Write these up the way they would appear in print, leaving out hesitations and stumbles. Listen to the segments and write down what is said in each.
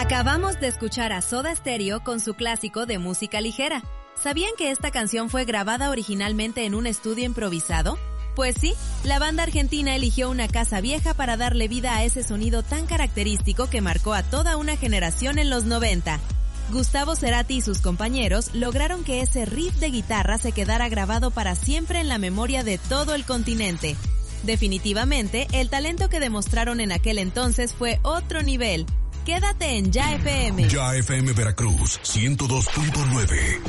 Acabamos de escuchar a Soda Stereo con su clásico de música ligera. ¿Sabían que esta canción fue grabada originalmente en un estudio improvisado? Pues sí, la banda argentina eligió una casa vieja para darle vida a ese sonido tan característico que marcó a toda una generación en los 90. Gustavo Cerati y sus compañeros lograron que ese riff de guitarra se quedara grabado para siempre en la memoria de todo el continente. Definitivamente, el talento que demostraron en aquel entonces fue otro nivel. Quédate en Ya FM. Ya FM Veracruz, 102.9.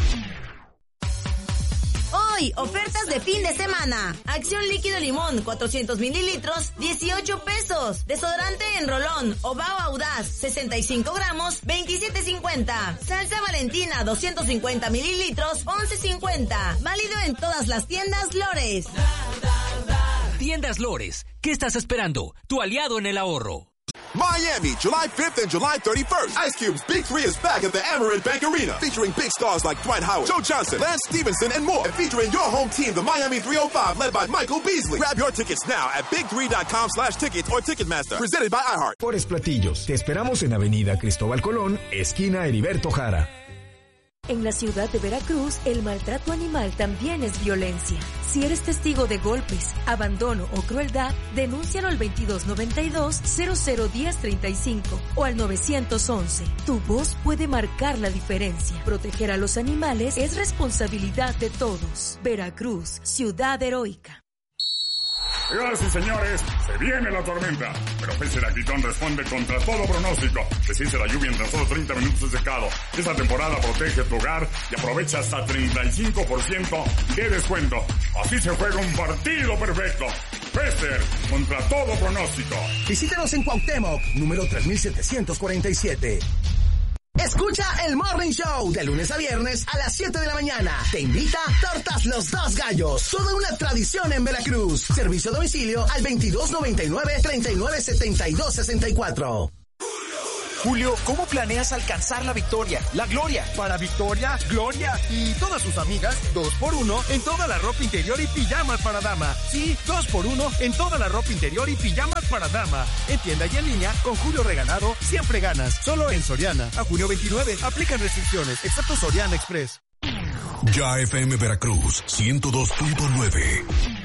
Hoy, ofertas de fin de semana. Acción líquido limón, 400 mililitros, 18 pesos. Desodorante en rolón, Obao Audaz, 65 gramos, 27.50. Salsa Valentina, 250 mililitros, 11.50. Válido en todas las tiendas Lores. Tiendas Lores, ¿qué estás esperando? Tu aliado en el ahorro. Miami, July 5th and July 31st. Ice Cube's Big 3 is back at the Amerant Bank Arena, featuring big stars like Dwight Howard, Joe Johnson, Lance Stevenson, and more. And featuring your home team, the Miami 305, led by Michael Beasley. Grab your tickets now at big3.com/tickets or Ticketmaster. Presented by iHeart. Mejores Platillos. Te esperamos en Avenida Cristóbal Colón, esquina Heriberto Jara. En la ciudad de Veracruz, el maltrato animal también es violencia. Si eres testigo de golpes, abandono o crueldad, denúncialo al 2292-001035 o al 911. Tu voz puede marcar la diferencia. Proteger a los animales es responsabilidad de todos. Veracruz, ciudad heroica. Señoras y señores, se viene la tormenta, pero Pese Acritón responde contra todo pronóstico. Deshice la lluvia en tan solo 30 minutos de secado. Esta temporada protege tu hogar y aprovecha hasta 35% de descuento. Así se juega un partido perfecto. Pester contra todo pronóstico. Visítenos en Cuauhtémoc, número 3747. Escucha el Morning Show de lunes a viernes a las 7 de la mañana. Te invita Tortas Los Dos Gallos. Toda una tradición en Veracruz. Servicio a domicilio al 2299-397264. Julio, ¿cómo planeas alcanzar la victoria, la gloria? Para Victoria, Gloria y todas sus amigas, 2x1 en toda la ropa interior y pijamas para dama. Sí, 2x1 en toda la ropa interior y pijamas para dama. En tienda y en línea, con Julio Regalado, siempre ganas. Solo en Soriana. A junio 29, aplican restricciones, excepto Soriana Express. Ya FM Veracruz, 102.9.